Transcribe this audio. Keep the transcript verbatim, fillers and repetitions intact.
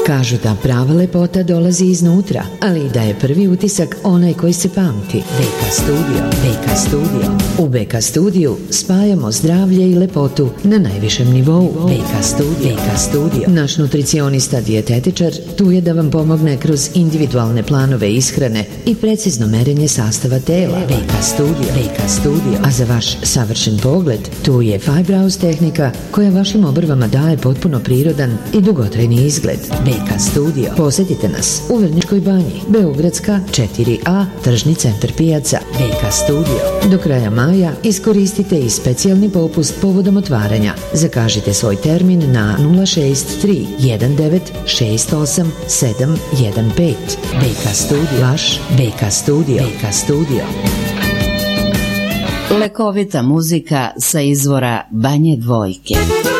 Kažu da prava lepota dolazi iznutra, ali i da je prvi utisak onaj koji se pamti. B K Studio, B K Studio. U B K Studiju spajamo zdravlje i lepotu na najvišem nivou. B K Studio, B K Studio. Naš nutricionista dijetetičar tu je da vam pomogne kroz individualne planove ishrane i precizno merenje sastava tela. B K Studio, B K Studio. A za vaš savršen pogled tu je Fibrows tehnika koja vašim obrvama daje potpuno prirodan i dugotrajni izgled. B K Studio. Posjetite nas u Vrnjačkoj banji, Beogradska četiri A, tržni centar pijaca. B K Studio. Do kraja maja iskoristite i specijalni popust povodom otvaranja. Zakažite svoj termin na nula šest tri jedan devet šest osam sedam jedan pet. B K Studio. Vaš B K Studio. B K Studio. Lekovita muzika sa izvora Banje Dvojke.